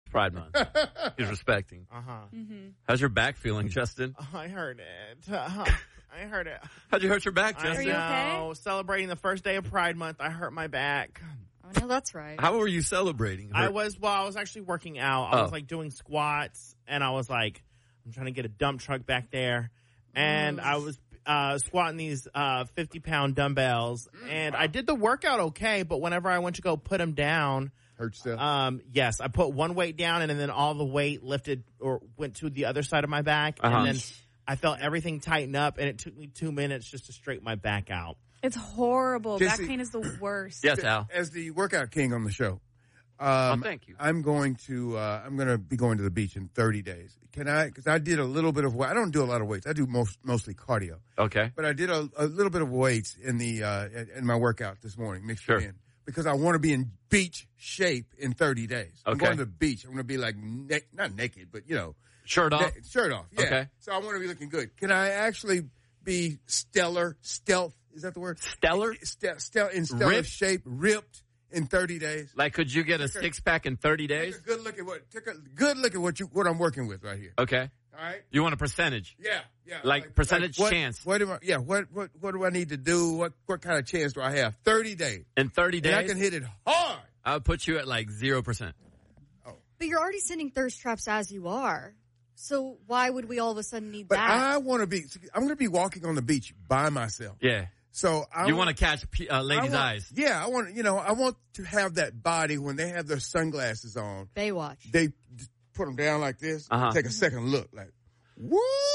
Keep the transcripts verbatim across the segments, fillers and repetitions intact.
Pride Month. He's respecting. Uh-huh. Mm-hmm. How's your back feeling, Justin? Oh, I heard it. Uh, I heard it. How'd you hurt your back, Justin? Are you okay? No, celebrating the first day of Pride Month, I hurt my back. Oh, no, that's right. How were you celebrating? I was, well, I was actually working out. I Oh. was like doing squats, and I was like, I'm trying to get a dump truck back there. And Mm. I was uh, squatting these uh, fifty pound dumbbells, and I did the workout okay, but whenever I went to go put them down, Hurt yourself? um, yes, I put one weight down, and then all the weight lifted or went to the other side of my back, Uh-huh. and then I felt everything tighten up, and it took me two minutes just to straighten my back out. It's horrible. Jesse- Back pain is the worst. Yes, Al. As the workout king on the show, um, Oh, thank you. I'm going to uh, I'm going to be going to the beach in thirty days. Can I? Because I did a little bit of weight. I don't do a lot of weights. I do most mostly cardio. Okay. But I did a, a little bit of weights in the uh, in in my workout this morning. Mixed Sure. it in because I want to be in beach shape in thirty days. I'm Okay. going to the beach. I'm going to be like na- not naked, but you know, Shirt off. na- shirt off. Yeah. Okay. So I want to be looking good. Can I actually be stellar, stealth? Is that the word? Stellar? Ste- stel- in stellar Ripped? shape, ripped in thirty days. Like, could you get a Okay. six pack in thirty Take days? a good look at what. Take a good look at what you what I'm working with right here. Okay. All right. You want a percentage? Yeah. Yeah. Like percentage what, chance. What do I? Yeah. What what what do I need to do? What what kind of chance do I have? Thirty days. In thirty And I days, can hit it hard. I would put you at like zero percent. But you're already sending thirst traps as you are. So why would we all of a sudden need But that? I want to be. I'm going to be walking on the beach by myself. Yeah. So I You want to catch uh, I ladies' want- eyes. Yeah. I want. You know. I want to have that body when they have their sunglasses on. Baywatch. They put them down like this. Uh-huh. Take a second look. Like, woo!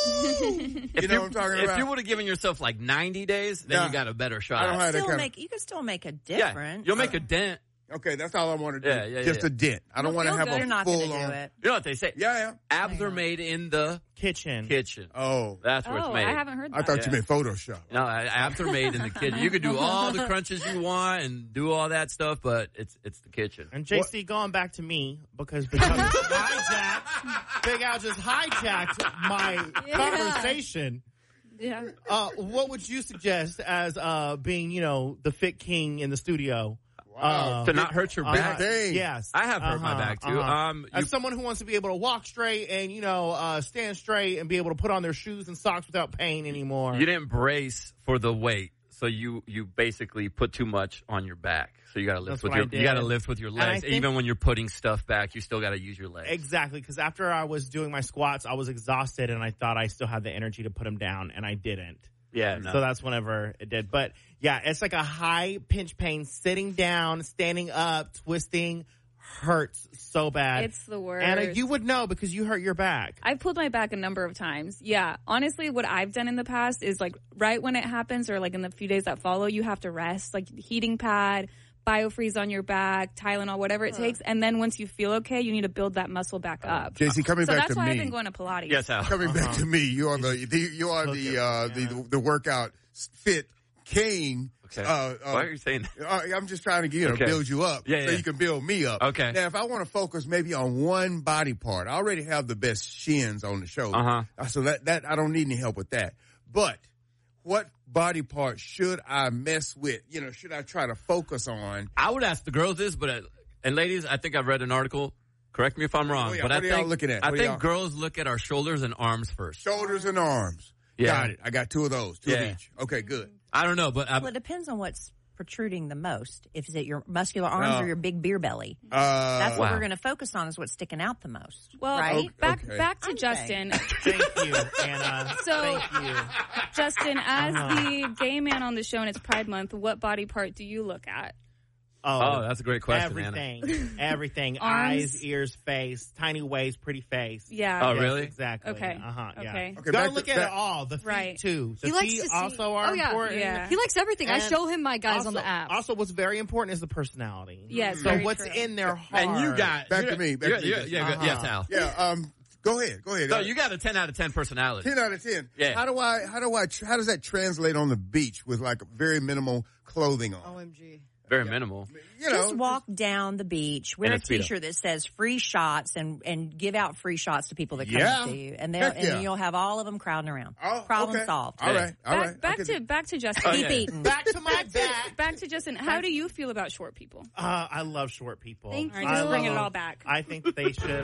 you If know what I'm talking if about? you would have given yourself like ninety days, then Nah. you got a better shot. I don't have that Still kind make, you can still make a yeah, difference. you'll make a dent. Okay, that's all I want to do. Yeah, yeah, Just yeah. a dent. I don't You'll want to feel have good. a You're not full going to on. do it. You know what they say? Yeah, yeah. Abs are made in the Kitchen. kitchen. Oh, That's where Oh, it's made. I haven't heard that. I thought Yeah. you meant Photoshop. No, abs are made in the kitchen. You could do all the crunches you want and do all that stuff, but it's it's the kitchen. And J C, going back to me, because Big Al just hijacked, Big Al just hijacked my Yeah. conversation. Yeah. Uh, what would you suggest as uh, being, you know, the fit king in the studio? Wow. Uh, To not hurt your uh, back. thing. Yes. I have hurt my Uh-huh, back too. uh-huh. Um, As you- someone who wants to be able to walk straight and, you know, uh, stand straight and be able to put on their shoes and socks without pain anymore. You didn't brace for the weight, so you you basically put too much on your back. So you got to lift That's with what your I did. you got to lift with your And I legs. think- Even when you're putting stuff back, you still got to use your legs. Exactly, because after I was doing my squats, I was exhausted and I thought I still had the energy to put them down, and I didn't. Yeah, no. So that's whenever it did. But yeah, it's like a high pinch pain. Sitting down, standing up, twisting hurts so bad. It's the worst. Anna, you would know because you hurt your back. I've pulled my back a number of times. Yeah. Honestly, what I've done in the past is like right when it happens or like in the few days that follow, you have to rest, like heating pad, BioFreeze on your back, Tylenol, whatever it takes. And then once you feel okay, you need to build that muscle back up. J C, coming So back that's to why I've me. been going to Pilates. Yes, Al. Coming back to me, you are the, the you are the uh, the the workout fit king. Okay. Uh, uh, Why are you saying that? Uh, I'm just trying to you know Okay. build you up, Yeah, so yeah. you can build me up. Okay. Now, if I want to focus maybe on one body part, I already have the best shins on the shoulder, Uh-huh. so that that I don't need any help with that. But what body part should I mess with? You know, should I try to focus on? I would ask the girls this, but uh, and ladies, I think I've read an article. Correct me if I'm wrong, Oh, yeah. but What I are y'all think looking at? I What are think y'all- girls look at our shoulders and arms first. Shoulders and arms. Yeah. Got it. I got two of those. Two Yeah. of each. Okay, good. I don't know, but I, Well, it depends on what's protruding the most. If is it your muscular arms No. or your big beer belly? Uh, That's what Wow. we're going to focus on is what's sticking out the most. Well, right? back Okay. back to I'm Justin. Thank you, Anna. So- Thank you. Justin, as Uh-huh. the gay man on the show and it's Pride Month, what body part do you look at? oh, that's a great question, Anna. everything, everything. Arms? Eyes, ears, face, tiny waist, pretty face. Yeah. Oh, Yes, really? Exactly. Okay. Uh huh. Yeah. Okay. Okay, Gotta back to- look at back- it all. The feet Right. too. The He likes feet to see- also are oh, yeah. important. Yeah. He likes everything. I And show him my guys also, on the app. Also, what's very important is the personality. Yes, So very what's true. in their heart? And you got Back you- to me, back you- to me, you- Justin. yeah, Uh-huh. yes, Al. Yeah. Um. Go ahead. Go ahead. So you got a ten out of ten personality. ten out of ten. Yeah. How do I? How do I? How does that translate on the beach with like very minimal clothing on? O M G. Very minimal. You know, Just walk down the beach, wear In a a Speedo. T-shirt that says "free shots" and and give out free shots to people that come Yeah. to you, and they'll Heck and yeah. you'll have all of them crowding around. Oh, Problem okay. solved. All right. All Back, right. back I to can- back to Justin. Oh, Keep yeah. eating. Back to my back. Back to Justin. How do you feel about short people? Uh, I love short people. Thank All you. right, just I bring it love- all back. I think they should